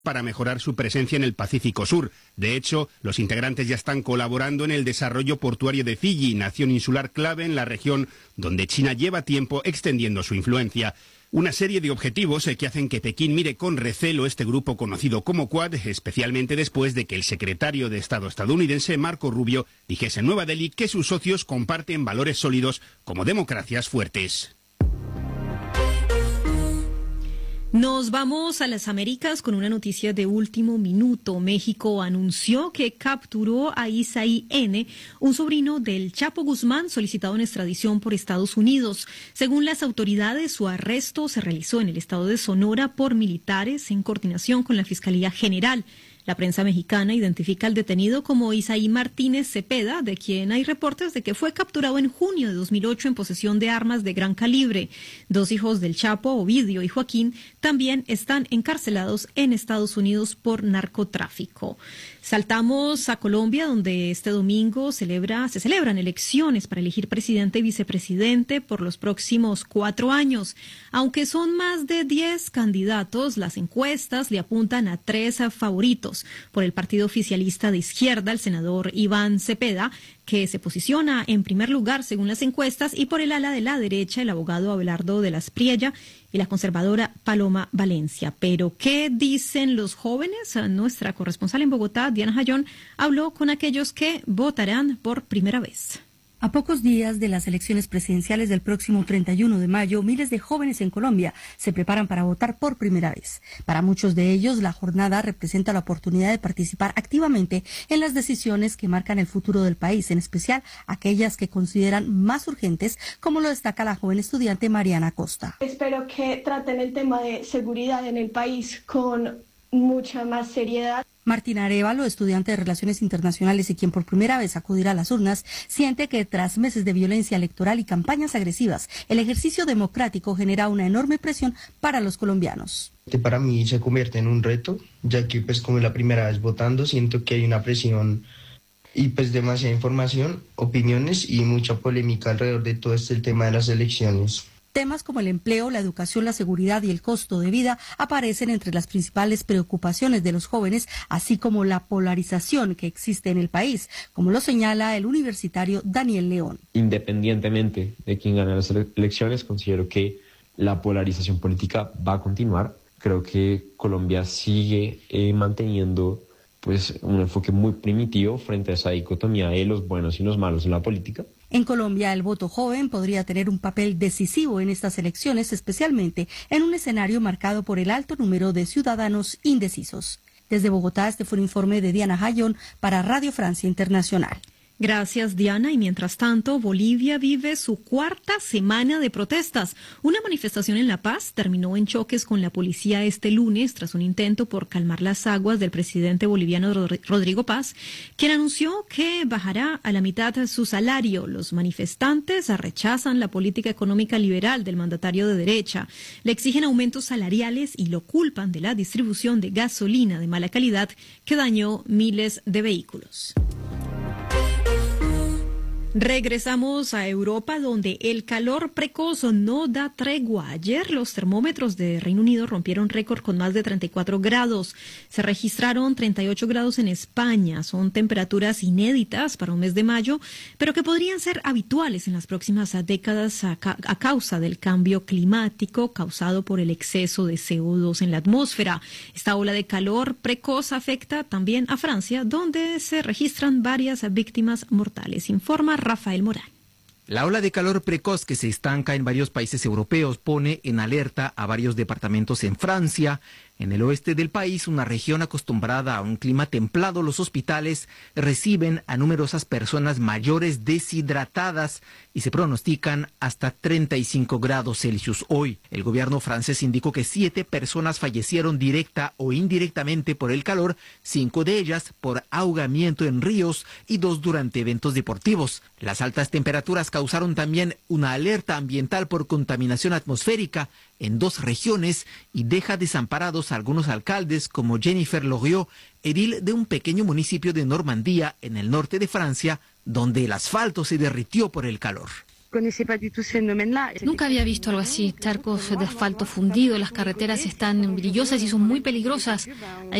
para mejorar su presencia en el Pacífico Sur. De hecho, los integrantes ya están colaborando en el desarrollo portuario de Fiyi, nación insular clave en la región donde China lleva tiempo extendiendo su influencia. Una serie de objetivos que hacen que Pekín mire con recelo este grupo conocido como Quad, especialmente después de que el secretario de Estado estadounidense, Marco Rubio, dijese en Nueva Delhi que sus socios comparten valores sólidos como democracias fuertes. Nos vamos a las Américas con una noticia de último minuto. México anunció que capturó a Isaí N., un sobrino del Chapo Guzmán, solicitado en extradición por Estados Unidos. Según las autoridades, su arresto se realizó en el estado de Sonora por militares en coordinación con la Fiscalía General. La prensa mexicana identifica al detenido como Isaí Martínez Cepeda, de quien hay reportes de que fue capturado en junio de 2008 en posesión de armas de gran calibre. Dos hijos del Chapo, Ovidio y Joaquín, también están encarcelados en Estados Unidos por narcotráfico. Saltamos a Colombia, donde este domingo se celebran elecciones para elegir presidente y vicepresidente por los próximos 4 años. Aunque son más de 10 candidatos, las encuestas le apuntan a 3 favoritos. Por el partido oficialista de izquierda, el senador Iván Cepeda, que se posiciona en primer lugar según las encuestas, y por el ala de la derecha, el abogado Abelardo de la Espriella, y la conservadora Paloma Valencia. Pero, ¿qué dicen los jóvenes? Nuestra corresponsal en Bogotá, Diana Jayón, habló con aquellos que votarán por primera vez. A pocos días de las elecciones presidenciales del próximo 31 de mayo, miles de jóvenes en Colombia se preparan para votar por primera vez. Para muchos de ellos, la jornada representa la oportunidad de participar activamente en las decisiones que marcan el futuro del país, en especial aquellas que consideran más urgentes, como lo destaca la joven estudiante Mariana Costa. Espero que traten el tema de seguridad en el país con mucha más seriedad. Martina Arévalo, estudiante de Relaciones Internacionales y quien por primera vez acudirá a las urnas, siente que tras meses de violencia electoral y campañas agresivas, el ejercicio democrático genera una enorme presión para los colombianos. Para mí se convierte en un reto, ya que como es la primera vez votando, siento que hay una presión y demasiada información, opiniones y mucha polémica alrededor de todo el tema de las elecciones. Temas como el empleo, la educación, la seguridad y el costo de vida aparecen entre las principales preocupaciones de los jóvenes, así como la polarización que existe en el país, como lo señala el universitario Daniel León. Independientemente de quién gane las elecciones, considero que la polarización política va a continuar. Creo que Colombia sigue manteniendo un enfoque muy primitivo frente a esa dicotomía de los buenos y los malos en la política. En Colombia, el voto joven podría tener un papel decisivo en estas elecciones, especialmente en un escenario marcado por el alto número de ciudadanos indecisos. Desde Bogotá, este fue un informe de Diana Jayón para Radio Francia Internacional. Gracias, Diana. Y mientras tanto, Bolivia vive su 4ª semana de protestas. Una manifestación en La Paz terminó en choques con la policía este lunes tras un intento por calmar las aguas del presidente boliviano Rodrigo Paz, quien anunció que bajará a la mitad su salario. Los manifestantes rechazan la política económica liberal del mandatario de derecha, le exigen aumentos salariales y lo culpan de la distribución de gasolina de mala calidad que dañó miles de vehículos. Regresamos a Europa, donde el calor precoz no da tregua. Ayer los termómetros de Reino Unido rompieron récord con más de 34 grados. Se registraron 38 grados en España. Son temperaturas inéditas para un mes de mayo, pero que podrían ser habituales en las próximas décadas a causa del cambio climático causado por el exceso de CO2 en la atmósfera. Esta ola de calor precoz afecta también a Francia, donde se registran varias víctimas mortales. Informa Rafael Morán. La ola de calor precoz que se estanca en varios países europeos pone en alerta a varios departamentos en Francia. En el oeste del país, una región acostumbrada a un clima templado, los hospitales reciben a numerosas personas mayores deshidratadas y se pronostican hasta 35 grados Celsius hoy. El gobierno francés indicó que 7 personas fallecieron directa o indirectamente por el calor, 5 de ellas por ahogamiento en ríos y 2 durante eventos deportivos. Las altas temperaturas causaron también una alerta ambiental por contaminación atmosférica en 2 regiones y deja desamparados a algunos alcaldes como Jennifer Loriot, edil de un pequeño municipio de Normandía en el norte de Francia, donde el asfalto se derritió por el calor. Nunca había visto algo así, charcos de asfalto fundido, las carreteras están brillosas y son muy peligrosas.